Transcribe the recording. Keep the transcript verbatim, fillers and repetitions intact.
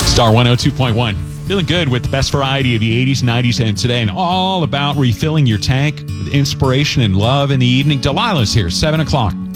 Star one oh two point one. Feeling good with the best variety of the eighties, nineties, and today, and all about refilling your tank with inspiration and love in the evening. Delilah's here, seven o'clock.